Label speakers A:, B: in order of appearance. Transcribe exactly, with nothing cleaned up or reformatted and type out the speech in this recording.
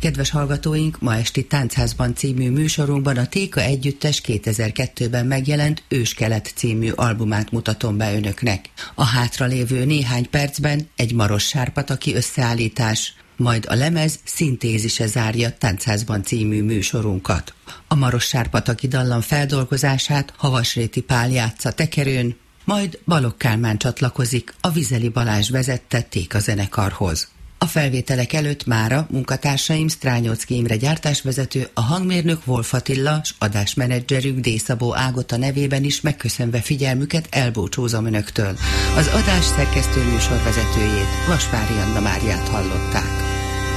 A: Kedves hallgatóink, ma esti Táncházban című műsorunkban a Téka Együttes kétezer-kettőben megjelent Őskelet című albumát mutatom be önöknek. A hátralévő néhány percben egy Marossárpataki összeállítás, majd a lemez szintézise zárja Táncházban című műsorunkat. A Marossárpataki dallam feldolgozását Havasréti Pál játsza tekerőn, majd Balogh Kálmán csatlakozik a Vizeli Balázs vezette Téka zenekarhoz. A felvételek előtt mára munkatársaim Strányocki Imre gyártásvezető, a hangmérnök Wolf Attila, s adásmenedzserük D. Szabó Ágota nevében is megköszönve figyelmüket elbúcsúzom önöktől. Az adás szerkesztő műsorvezetőjét, Vasvári Anna Máriát hallották.